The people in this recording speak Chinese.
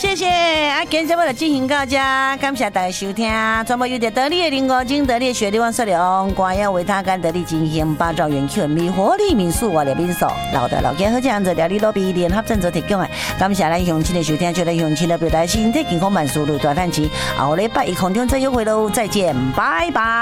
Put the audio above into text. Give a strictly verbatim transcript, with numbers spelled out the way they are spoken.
谢谢啊！今天我就进行到这，感谢大家收听。全部有着得力的零五精、得力的雪力旺色龙、瓜要维他干得力金星八兆元 Q 米活力民宿我的民宿老的老家好这样子料理罗比联合正则提供的，感谢咱乡亲的收听，就来乡亲的表达身体健康万事如大赚钱。后礼拜一空中再约会喽，再见，拜拜。